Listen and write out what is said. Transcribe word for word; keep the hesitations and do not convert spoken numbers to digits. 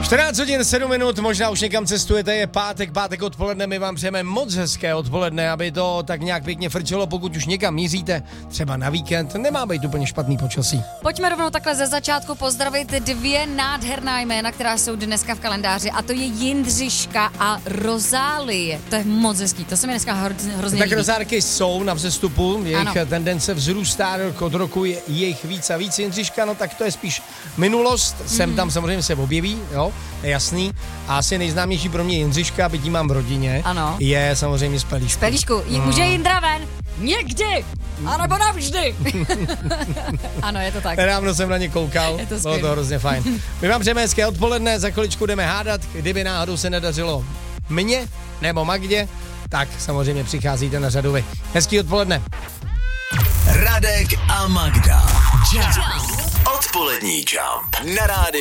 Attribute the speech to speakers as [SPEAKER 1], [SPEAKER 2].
[SPEAKER 1] čtrnáct hodin sedm minut, možná už někam cestujete, je pátek, pátek odpoledne, my vám přejeme moc hezké odpoledne, aby to tak nějak pěkně frčelo, pokud už někam míříte, třeba na víkend, nemá být úplně špatný počasí.
[SPEAKER 2] Pojďme rovnou takhle ze začátku pozdravit dvě nádherná jména, která jsou dneska v kalendáři, a to je Jindřiška a Rozálie. To je moc hezký, to se mi dneska hrozně líbí.
[SPEAKER 1] Tak rozárky jsou na vzestupu, jejich
[SPEAKER 2] ano.
[SPEAKER 1] tendence vzrůstá rok od roku, je jich víc a víc. Jindřiška, no tak to je spíš minulost, sem tam samozřejmě se objeví, jo, je jasný. A asi nejznámější pro mě Jindřiška, byť jí mám v rodině,
[SPEAKER 2] ano.
[SPEAKER 1] je samozřejmě z Pelíšku.
[SPEAKER 2] Z Pelíšku, mm. může Jindra ven? Někdy! A nebo navždy! Ano, je to tak.
[SPEAKER 1] Nedávno jsem na ně koukal,
[SPEAKER 2] je to
[SPEAKER 1] bylo to hrozně fajn. My vám přejeme hezké odpoledne, za chviličku jdeme hádat, kdyby náhodou se nedařilo mně nebo Magdě, tak samozřejmě přicházíte na řadu vy. Hezký odpoledne.
[SPEAKER 3] Radek a Magda. Jump. Odpolední Jump na rádiu